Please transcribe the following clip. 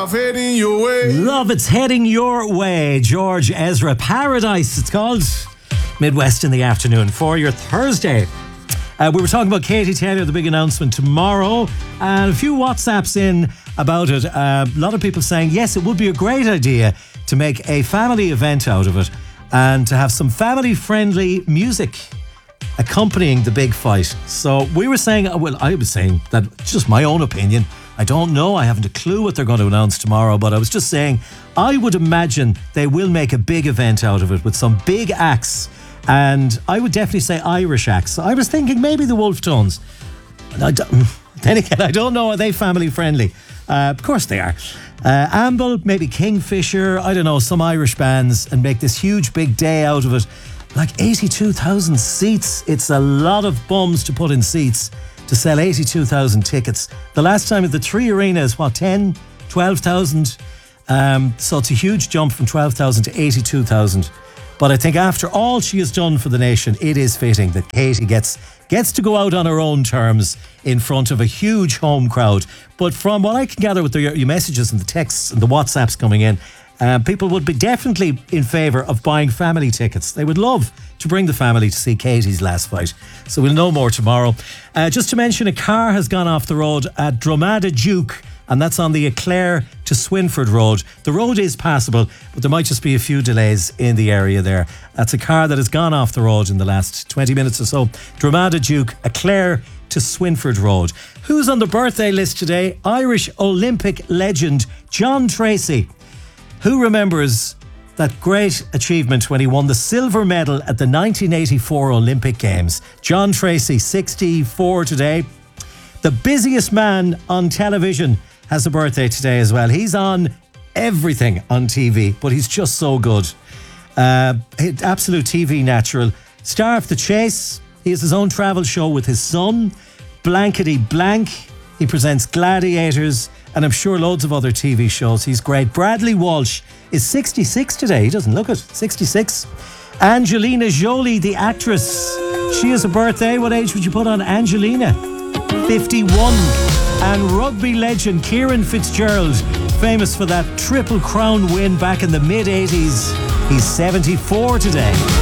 love heading your way. Love, it's heading your way. George Ezra, Paradise, it's called. Midwest in the afternoon for your Thursday. We were talking about Katie Taylor, the big announcement tomorrow, and a few WhatsApps in about it. A lot of people saying, yes, it would be a great idea to make a family event out of it and to have some family-friendly music accompanying the big fight. So we were saying, well, I was saying that it's just my own opinion. I don't know. I haven't a clue what they're going to announce tomorrow, but I was just saying, I would imagine they will make a big event out of it with some big acts. And I would definitely say Irish acts. I was thinking maybe the Wolf Tones. Then again, I don't know. Are they family friendly? Of course they are. Amble, maybe Kingfisher, I don't know, some Irish bands, and make this huge big day out of it. Like 82,000 seats. It's a lot of bums to put in seats to sell 82,000 tickets. The last time at the Three Arena is what, 10, 12,000? So it's a huge jump from 12,000 to 82,000. But I think after all she has done for the nation, it is fitting that Katie gets to go out on her own terms in front of a huge home crowd. But from what I can gather with your messages and the texts and the WhatsApps coming in, people would be definitely in favour of buying family tickets. They would love to bring the family to see Katie's last fight. So we'll know more tomorrow. Just to mention, a car has gone off the road at Drogheda Duke, and that's on the Eclair to Swinford Road. The road is passable, but there might just be a few delays in the area there. That's a car that has gone off the road in the last 20 minutes or so. Drogheda Duke, Eclair to Swinford Road. Who's on the birthday list today? Irish Olympic legend John Tracy. Who remembers that great achievement when he won the silver medal at the 1984 Olympic Games? John Tracy, 64 today. The busiest man on television has a birthday today as well. He's on everything on TV, but he's just so good. Absolute TV natural. Star of The Chase. He has his own travel show with his son, Blankety Blank. He presents Gladiators, and I'm sure loads of other TV shows. He's great. Bradley Walsh is 66 today. He doesn't look it. 66. Angelina Jolie, the actress. She has a birthday. What age would you put on Angelina? 51. And rugby legend Kieran Fitzgerald, famous for that Triple Crown win back in the mid-80s. He's 74 today.